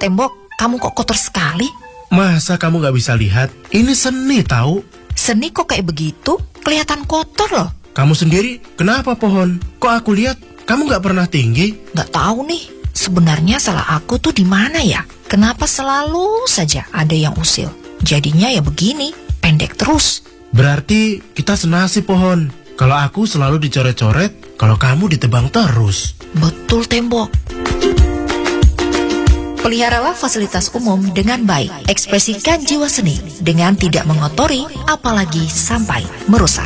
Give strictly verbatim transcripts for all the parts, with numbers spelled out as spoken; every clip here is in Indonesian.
tembok, kamu kok kotor sekali? Masa kamu gak bisa lihat? Ini seni tahu. Seni kok kayak begitu? Kelihatan kotor loh. Kamu sendiri, kenapa pohon? Kok aku lihat kamu gak pernah tinggi? Gak tahu nih, sebenarnya salah aku tuh di mana ya? Kenapa selalu saja ada yang usil? Jadinya ya begini, pendek terus. Berarti kita senasib pohon. Kalau aku selalu dicoret-coret, kalau kamu ditebang terus. Betul tembok. Peliharalah fasilitas umum dengan baik. Ekspresikan jiwa seni dengan tidak mengotori, apalagi sampai merusak.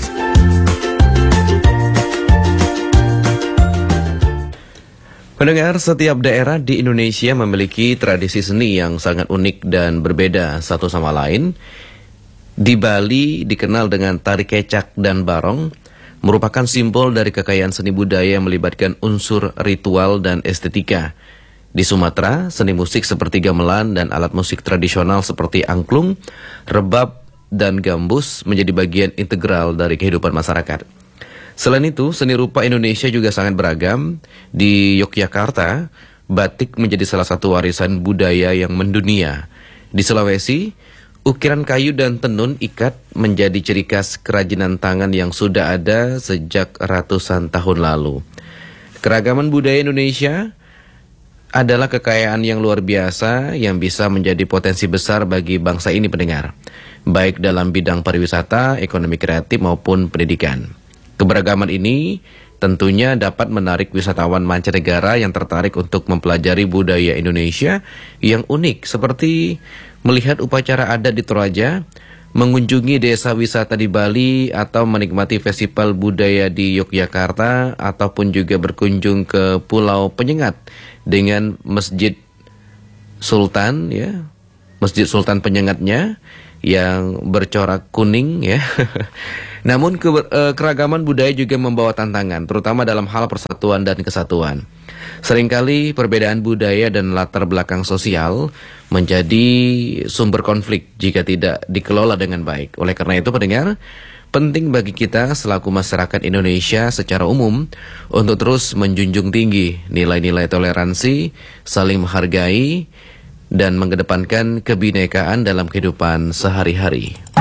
Pendengar, setiap daerah di Indonesia memiliki tradisi seni yang sangat unik dan berbeda satu sama lain. Di Bali dikenal dengan tari kecak dan barong, merupakan simbol dari kekayaan seni budaya yang melibatkan unsur ritual dan estetika. Di Sumatera, seni musik seperti gamelan dan alat musik tradisional seperti angklung, rebab, dan gambus menjadi bagian integral dari kehidupan masyarakat. Selain itu, seni rupa Indonesia juga sangat beragam. Di Yogyakarta, batik menjadi salah satu warisan budaya yang mendunia. Di Sulawesi, ukiran kayu dan tenun ikat menjadi ciri khas kerajinan tangan yang sudah ada sejak ratusan tahun lalu. Keragaman budaya Indonesia adalah kekayaan yang luar biasa yang bisa menjadi potensi besar bagi bangsa ini, pendengar, baik dalam bidang pariwisata, ekonomi kreatif maupun pendidikan. Keberagaman ini tentunya dapat menarik wisatawan mancanegara yang tertarik untuk mempelajari budaya Indonesia yang unik, seperti melihat upacara adat di Toraja, mengunjungi desa wisata di Bali, atau menikmati festival budaya di Yogyakarta, ataupun juga berkunjung ke Pulau Penyengat dengan Masjid Sultan, ya, Masjid Sultan Penyengatnya yang bercorak kuning, ya. Namun ke, eh, keragaman budaya juga membawa tantangan, terutama dalam hal persatuan dan kesatuan. Seringkali perbedaan budaya dan latar belakang sosial menjadi sumber konflik jika tidak dikelola dengan baik. Oleh karena itu, pendengar, penting bagi kita selaku masyarakat Indonesia secara umum untuk terus menjunjung tinggi nilai-nilai toleransi, saling menghargai, dan mengedepankan kebinekaan dalam kehidupan sehari-hari.